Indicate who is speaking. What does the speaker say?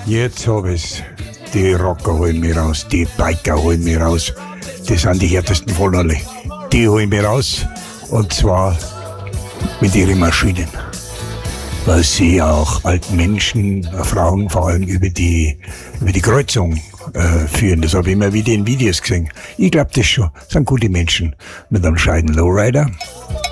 Speaker 1: Jetzt hab ich's. Die Rocker holen mich raus, die Biker holen mich raus. Das sind die härtesten von alle. Die holen mich raus. Und zwar mit ihren Maschinen. Weil sie auch alten Menschen, Frauen vor allem über die Kreuzung führen. Das habe ich immer wieder in Videos gesehen. Ich glaube das schon. Das sind gute Menschen mit einem scheiden Lowrider.